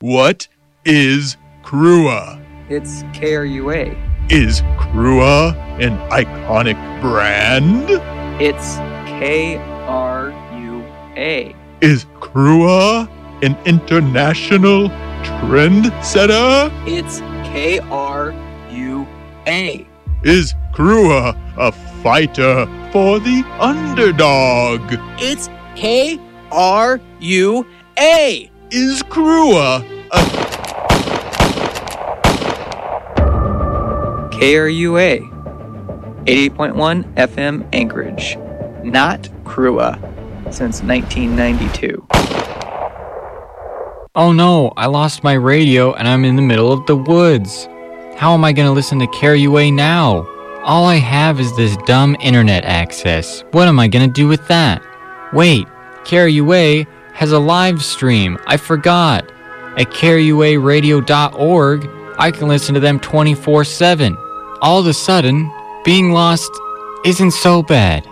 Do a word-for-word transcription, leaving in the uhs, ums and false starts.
What is Crua? It's K R U A. Is Crua an iconic brand? It's K R U A. Is Crua an international trendsetter? It's K R U A. Is Crua a fighter for the underdog? It's K R U A. Is Crua a... K R U A. eighty-eight point one F M Anchorage. Not Crua. Since nineteen ninety-two. Oh no, I lost my radio and I'm in the middle of the woods. How am I going to listen to K R U A now? All I have is this dumb internet access. What am I going to do with that? Wait, K R U A has a live stream. I forgot. At K R U A radio dot org, I can listen to them twenty-four seven. All of a sudden, being lost isn't so bad.